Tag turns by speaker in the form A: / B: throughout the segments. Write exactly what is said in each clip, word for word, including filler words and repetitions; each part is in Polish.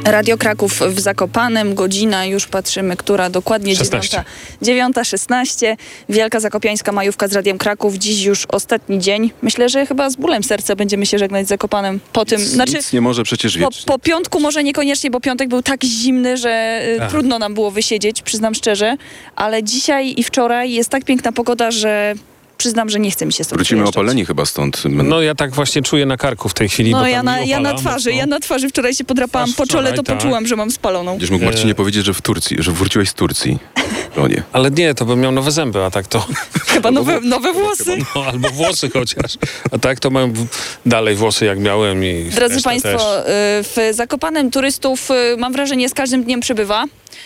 A: Radio Kraków w Zakopanem, godzina, już patrzymy, która dokładnie, dziewiąta szesnaście. Wielka zakopiańska majówka z Radiem Kraków. Dziś już ostatni dzień. Myślę, że chyba z bólem serca będziemy się żegnać z Zakopanem po tym.
B: Nic,
A: znaczy,
B: nic nie może przecież
A: po,
B: wiecznie.
A: po piątku może niekoniecznie, bo piątek był tak zimny, że y, trudno nam było wysiedzieć, przyznam szczerze. Ale dzisiaj i wczoraj jest tak piękna pogoda, że przyznam, że nie chce mi się stąd
B: Wrócimy
A: wyjeżdżać.
B: opaleni chyba stąd.
C: No ja tak właśnie czuję na karku w tej chwili.
A: No
C: bo
A: ja
C: tam
A: na,
C: mi
A: ja na
C: opala
A: twarzy,
C: mocno.
A: ja na twarzy wczoraj się podrapałam
C: Twarz
A: po czole, to
C: wczoraj, tak.
A: poczułam, że mam spaloną.
B: Gdzieś mógł Marcinie powiedzieć, że w Turcji, że wróciłeś z Turcji. O nie.
C: Ale nie, to bym miał nowe zęby, a tak to...
A: Chyba nowe, nowe włosy.
C: No, albo włosy chociaż. A tak to mam w- dalej włosy jak miałem i
A: Drodzy
C: resztę
A: Państwo,
C: też.
A: y, w Zakopanem turystów, y, mam wrażenie, z każdym dniem przybywa.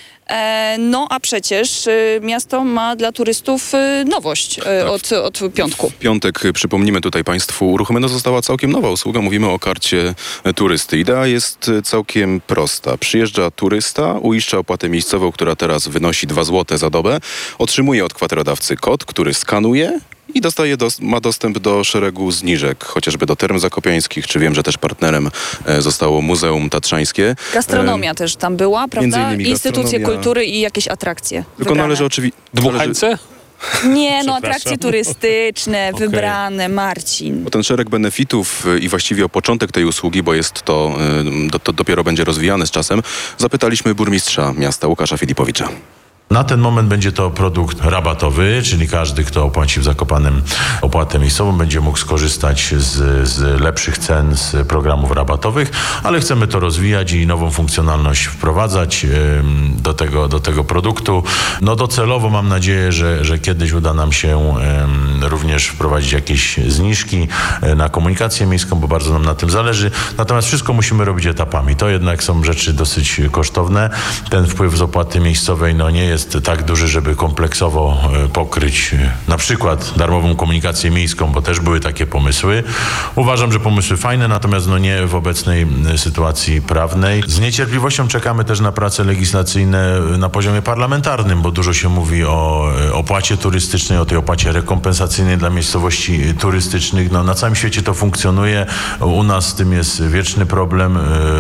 A: E, No a przecież y, miasto ma dla turystów y, nowość y, od, od piątku.
B: W piątek, przypomnimy tutaj Państwu, uruchomiona została całkiem nowa usługa. Mówimy o karcie turysty. Idea jest całkiem prosta. Przyjeżdża turysta, uiszcza opłatę miejscową, która teraz wynosi dwa złote za dobę, otrzymuje od kwaterodawcy kod, który skanuje i dostaje dos- ma dostęp do szeregu zniżek, chociażby do term zakopiańskich, czy wiem, że też partnerem e, zostało Muzeum Tatrzańskie.
A: Gastronomia
B: E,
A: też tam była,
B: między
A: prawda?
B: innymi
A: Instytucje
B: gastronomia.
A: kultury i jakieś atrakcje.
B: Tylko
A: wybrane.
B: należy oczywiście...
C: Dmuchańce?
A: Nie, no
C: Przepraszam.
A: atrakcje turystyczne,
C: Okej.
A: wybrane, Marcin.
B: Bo ten szereg benefitów y, i właściwie o początek tej usługi, bo jest to, y, do, to dopiero będzie rozwijane z czasem, zapytaliśmy burmistrza miasta Łukasza Filipowicza.
D: Na ten moment będzie to produkt rabatowy, czyli każdy, kto opłaci w Zakopanem opłatę miejscową, będzie mógł skorzystać z, z lepszych cen z programów rabatowych, ale chcemy to rozwijać i nową funkcjonalność wprowadzać ym, do tego, do tego produktu. No docelowo mam nadzieję, że, że kiedyś uda nam się ym, również wprowadzić jakieś zniżki y, na komunikację miejską, bo bardzo nam na tym zależy. Natomiast wszystko musimy robić etapami. To jednak są rzeczy dosyć kosztowne. Ten wpływ z opłaty miejscowej no nie jest jest tak duży, żeby kompleksowo e, pokryć e, na przykład darmową komunikację miejską, bo też były takie pomysły. Uważam, że pomysły fajne, natomiast no nie w obecnej e, sytuacji prawnej. Z niecierpliwością czekamy też na prace legislacyjne na poziomie parlamentarnym, bo dużo się mówi o e, opłacie turystycznej, o tej opłacie rekompensacyjnej dla miejscowości e, turystycznych. No, na całym świecie to funkcjonuje. U nas z tym jest wieczny problem. E,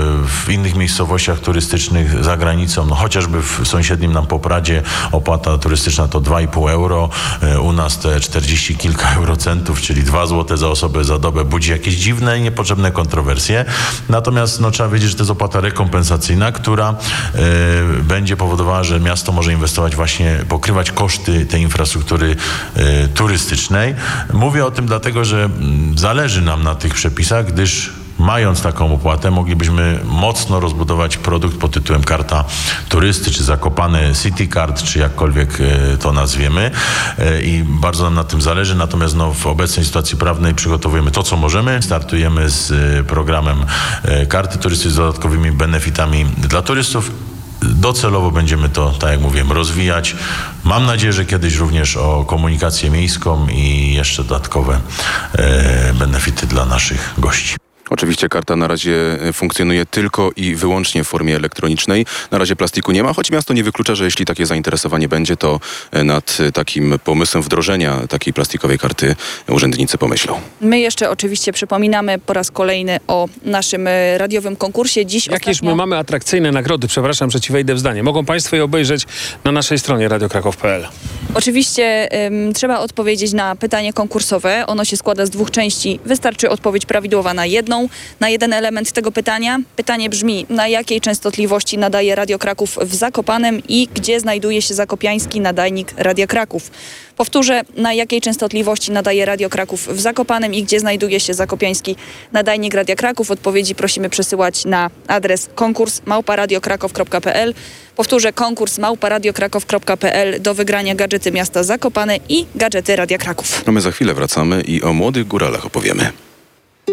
D: w innych miejscowościach turystycznych za granicą, no chociażby w sąsiednim nam Popradzie opłata turystyczna to dwa i pół euro, u nas te czterdzieści kilka eurocentów, czyli dwa złote za osobę za dobę budzi jakieś dziwne i niepotrzebne kontrowersje. Natomiast no, trzeba wiedzieć, że to jest opłata rekompensacyjna, która y, będzie powodowała, że miasto może inwestować właśnie, pokrywać koszty tej infrastruktury y, turystycznej. Mówię o tym dlatego, że y, zależy nam na tych przepisach, gdyż mając taką opłatę, moglibyśmy mocno rozbudować produkt pod tytułem karta turysty, czy Zakopane City Card, czy jakkolwiek to nazwiemy. I bardzo nam na tym zależy. Natomiast no, w obecnej sytuacji prawnej przygotowujemy to, co możemy. Startujemy z programem karty turysty z dodatkowymi benefitami dla turystów. Docelowo będziemy to, tak jak mówiłem, rozwijać. Mam nadzieję, że kiedyś również o komunikację miejską i jeszcze dodatkowe e, benefity dla naszych gości.
B: Oczywiście karta na razie funkcjonuje tylko i wyłącznie w formie elektronicznej. Na razie plastiku nie ma, choć miasto nie wyklucza, że jeśli takie zainteresowanie będzie, to nad takim pomysłem wdrożenia takiej plastikowej karty urzędnicy pomyślą.
A: My jeszcze oczywiście przypominamy po raz kolejny o naszym e, radiowym konkursie. Dziś
C: Jakież
A: ostatnio...
C: my mamy atrakcyjne nagrody, przepraszam, że ci wejdę w zdanie. Mogą Państwo je obejrzeć na naszej stronie radio kraków kropka p l.
A: Oczywiście ym, trzeba odpowiedzieć na pytanie konkursowe. Ono się składa z dwóch części. Wystarczy odpowiedź prawidłowa na jedną, na jeden element tego pytania. Pytanie brzmi, na jakiej częstotliwości nadaje Radio Kraków w Zakopanem i gdzie znajduje się zakopiański nadajnik Radia Kraków. Powtórzę, na jakiej częstotliwości nadaje Radio Kraków w Zakopanem i gdzie znajduje się zakopiański nadajnik Radia Kraków. Odpowiedzi prosimy przesyłać na adres konkurs małpa radio kraków kropka p l. Powtórzę, konkurs małpa radio kraków kropka p l do wygrania gadżety miasta Zakopane i gadżety Radia Kraków.
B: No my za chwilę wracamy i o młodych góralach opowiemy.